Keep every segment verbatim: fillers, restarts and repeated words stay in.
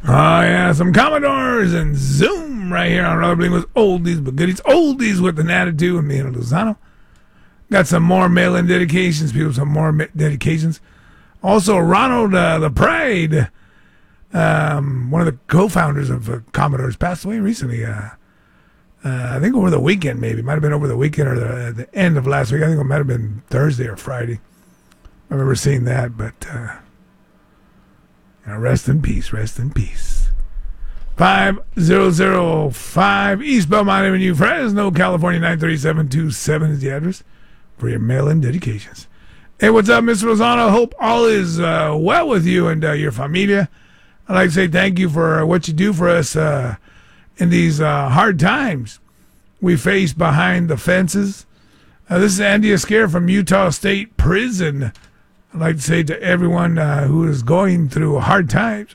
Oh, yeah, some Commodores and Zoom right here on Rollerblading with Oldies but Goodies. Oldies with an attitude with me and Lozano. Got some more mail-in dedications, people, some more ma- dedications. Also, Ronald uh, the Pride, um, one of the co-founders of uh, Commodores, passed away recently. Uh, uh, I think over the weekend, maybe. Might have been over the weekend or the, the end of last week. I think it might have been Thursday or Friday. I remember seeing that, but uh, you know, rest in peace, rest in peace. five zero zero five East Belmont Avenue, Fresno, California, nine three seven two seven is the address for your mail-in dedications. Hey, what's up, Mister Lozano? Hope all is uh, well with you and uh, your familia. I'd like to say thank you for what you do for us uh, in these uh, hard times we face behind the fences. Uh, this is Andy Esquer from Utah State Prison. I'd like to say to everyone uh, who is going through hard times,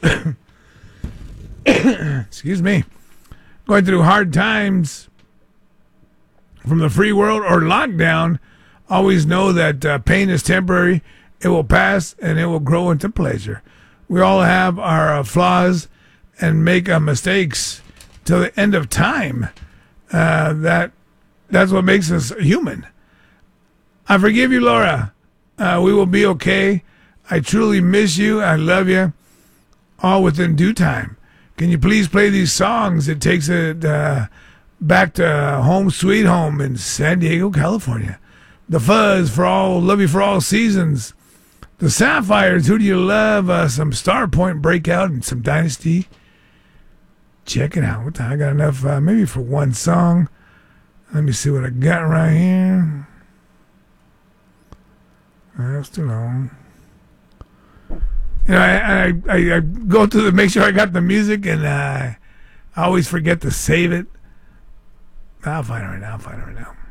excuse me, going through hard times from the free world or lockdown, always know that uh, pain is temporary, it will pass, and it will grow into pleasure. We all have our uh, flaws and make uh, mistakes till the end of time. Uh, that That's what makes us human. I forgive you, Laura. Uh, we will be okay. I truly miss you. I love you. All within due time. Can you please play these songs? It takes it uh, back to home sweet home in San Diego, California. The Fuzz for all, love you for all seasons. The Sapphires, who do you love? Uh, some Star Point Breakout and some Dynasty. Check it out. What the, I got enough, uh, maybe for one song. Let me see what I got right here. That's too long. You know, I, I, I, I go to the, make sure I got the music, and uh, I always forget to save it. I'll find it right now. I'll find it right now.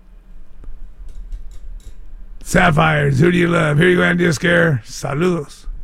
Sapphires, who do you love? Here you go, Andy Esquer. Saludos.